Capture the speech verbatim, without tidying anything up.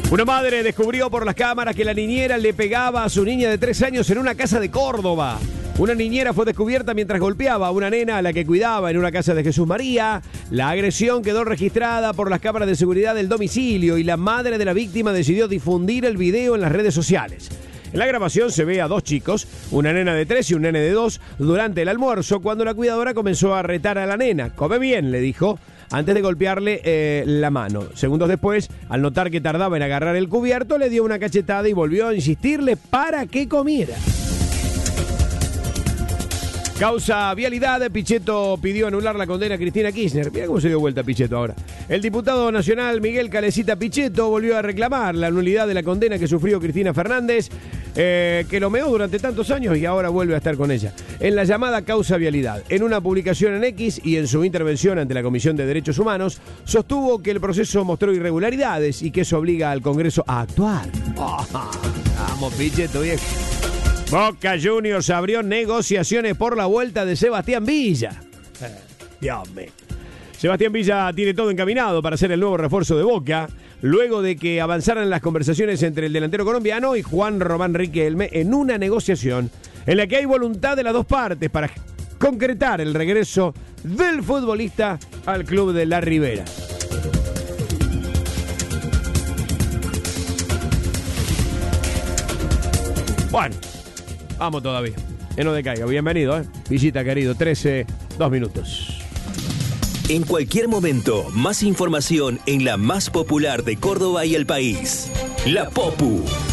Una madre descubrió por las cámaras que la niñera le pegaba a su niña de tres años en una casa de Córdoba. Una niñera fue descubierta mientras golpeaba a una nena a la que cuidaba en una casa de Jesús María. La agresión quedó registrada por las cámaras de seguridad del domicilio y la madre de la víctima decidió difundir el video en las redes sociales. En la grabación se ve a dos chicos, una nena de tres y un nene de dos, durante el almuerzo, cuando la cuidadora comenzó a retar a la nena. Come bien, le dijo, antes de golpearle eh, la mano. Segundos después, al notar que tardaba en agarrar el cubierto, le dio una cachetada y volvió a insistirle para que comiera. Causa vialidad, Pichetto pidió anular la condena a Cristina Kirchner. Mira cómo se dio vuelta Pichetto ahora. El diputado nacional Miguel Calecita Pichetto volvió a reclamar la nulidad de la condena que sufrió Cristina Fernández, eh, que lo meó durante tantos años y ahora vuelve a estar con ella. En la llamada causa vialidad, en una publicación en X y en su intervención ante la Comisión de Derechos Humanos, sostuvo que el proceso mostró irregularidades y que eso obliga al Congreso a actuar. Oh, vamos, Pichetto, viejo. Boca Juniors abrió negociaciones por la vuelta de Sebastián Villa. Eh, Dios mío. Sebastián Villa tiene todo encaminado para ser el nuevo refuerzo de Boca, luego de que avanzaran las conversaciones entre el delantero colombiano y Juan Román Riquelme en una negociación en la que hay voluntad de las dos partes para concretar el regreso del futbolista al club de La Ribera. Bueno. Vamos todavía. Que no decaiga. Bienvenido, ¿eh? Visita, querido. trece, dos minutos. En cualquier momento, más información en la más popular de Córdoba y el país. La Popu.